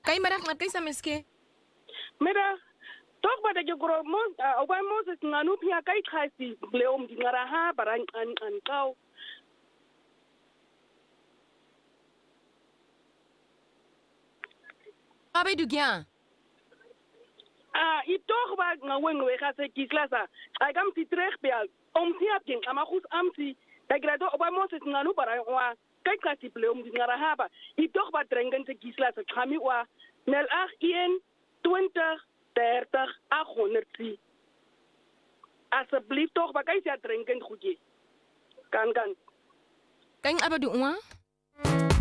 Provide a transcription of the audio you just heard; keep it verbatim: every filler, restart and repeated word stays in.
Kay marag ngat kay sa miske. Mira, toch ba de gro mo oba Moses nganu pia kay khasi bleom di ngaraha barang an an kau. Abay dugyan. Ah, i toch ba ngawen we khase kislasa. Ay kam ti trek bial. Om ti apkin amakhus amsi. Dagrado oba Moses nganu barang wa kay khasi bleom di ngaraha ba. I toch ba drengen te kislasa khami wa nel ach ien twintig dertig achthonderd. Alsjeblieft toch, wat kan je drinken, goedje? Kan, kan. Kay abay duwa?